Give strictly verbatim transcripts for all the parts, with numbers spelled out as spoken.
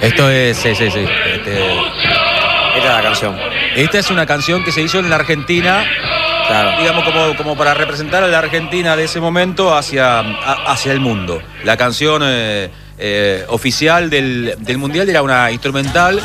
Esto es, sí, sí, sí. Este, Esta es la canción. esta es una canción que se hizo en la Argentina, Claro. digamos, como, como para representar a la Argentina de ese momento hacia, a- hacia el mundo. La canción eh, eh, oficial del, del Mundial era una instrumental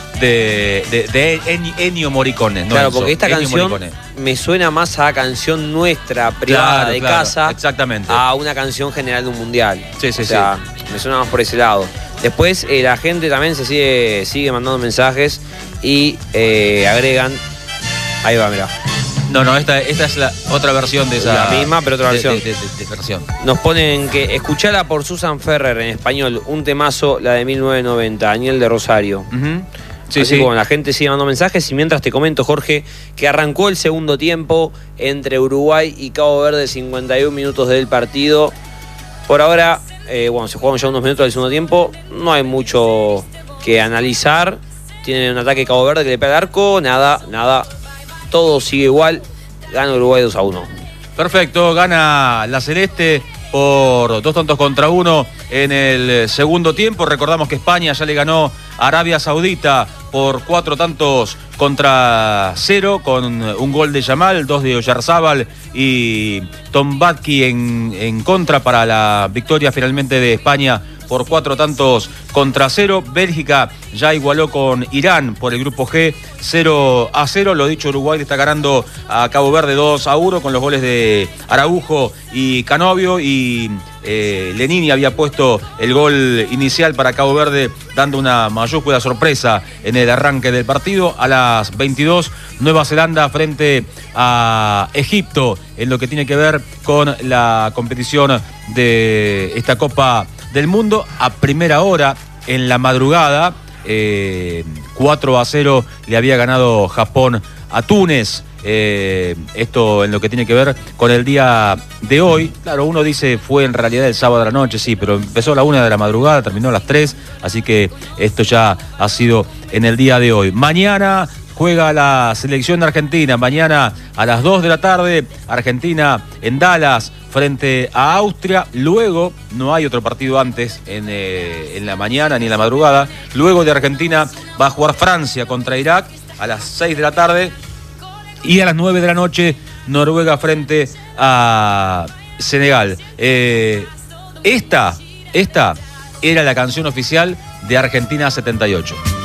de, de, de Ennio- Ennio Morricone. No Claro, Enzo, porque esta Ennio canción Morricone. me suena más a canción nuestra, privada, Claro, de claro, casa, exactamente. a una canción general de un mundial. Sí, sí, o sea, me suena más por ese lado. Después eh, la gente también se sigue, sigue mandando mensajes y eh, agregan. Ahí va, mirá. No, no, esta, esta es la otra versión de esa. La misma, pero otra de- versión. De, de- de- de versión. Nos ponen que escuchala por Susan Ferrer en español, un temazo, la de mil novecientos noventa, Daniel de Rosario. Ujú. Sí, Así sí. que bueno, la gente sigue mandando mensajes y mientras te comento, Jorge, que arrancó el segundo tiempo entre Uruguay y Cabo Verde, cincuenta y un minutos del partido. Por ahora, eh, bueno, se jugaron ya unos minutos del segundo tiempo, no hay mucho que analizar. Tiene un ataque Cabo Verde que le pega al arco, nada, nada. Todo sigue igual, gana Uruguay dos a uno. Perfecto, gana la Celeste por dos tantos contra uno en el segundo tiempo. Recordamos que España ya le ganó a Arabia Saudita por cuatro tantos contra cero, con un gol de Yamal, dos de Oyarzábal y Tom Batki en, en contra para la victoria finalmente de España por cuatro tantos contra cero. Bélgica ya igualó con Irán por el grupo G cero a cero. Lo dicho, Uruguay está ganando a Cabo Verde dos a uno con los goles de Araujo y Canovio, y eh, Lenini había puesto el gol inicial para Cabo Verde, dando una mayúscula sorpresa en el arranque del partido. A las veintidós, Nueva Zelanda frente a Egipto en lo que tiene que ver con la competición de esta Copa del Mundo. A primera hora, en la madrugada, eh, cuatro a cero le había ganado Japón a Túnez. Eh, esto en lo que tiene que ver con el día de hoy. Claro, uno dice fue en realidad el sábado de la noche, sí, pero empezó a la una de la madrugada, terminó a las tres, así que esto ya ha sido en el día de hoy. Mañana juega la selección de Argentina, mañana a las dos de la tarde, Argentina en Dallas frente a Austria. Luego, no hay otro partido antes en, eh, en la mañana ni en la madrugada. Luego de Argentina va a jugar Francia contra Irak a las seis de la tarde. Y a las nueve de la noche, Noruega frente a Senegal. Eh, esta, esta era la canción oficial de Argentina setenta y ocho.